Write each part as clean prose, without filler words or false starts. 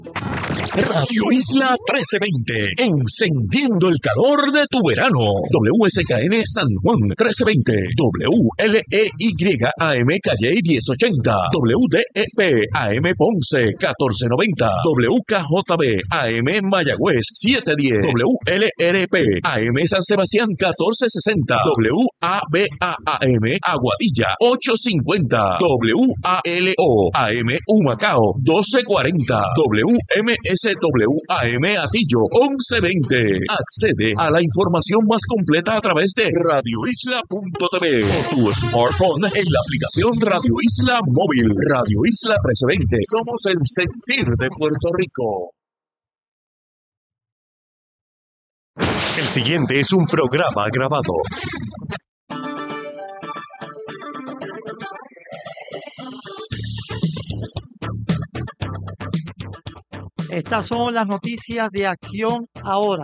Radio Isla 1320, encendiendo el calor de tu verano. WSKN San Juan 1320, WLEY AM Calle 1080, WDEP AM Ponce 1490, WKJB AM Mayagüez 710, WLRP AM San Sebastián 1460, WABA AM Aguadilla 850, WALO AM Humacao 1240, WMSWAM Atillo 1120. Accede a la información más completa a través de radioisla.tv o tu smartphone en la aplicación Radio Isla Móvil. Radio Isla 1320. Somos el sentir de Puerto Rico. El siguiente es un programa grabado. Estas son las noticias de Acción Ahora.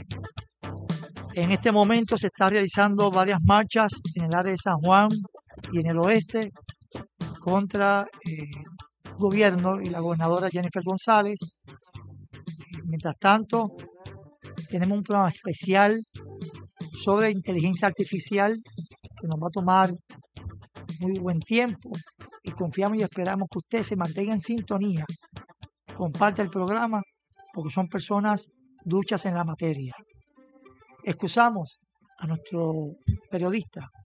En este momento se están realizando varias marchas en el área de San Juan y en el oeste contra el gobierno y la gobernadora Jennifer González. Mientras tanto, tenemos un programa especial sobre inteligencia artificial que nos va a tomar muy buen tiempo y confiamos y esperamos que ustedes se mantengan en sintonía. Comparte el programa porque son personas duchas en la materia. Excusamos a nuestro periodista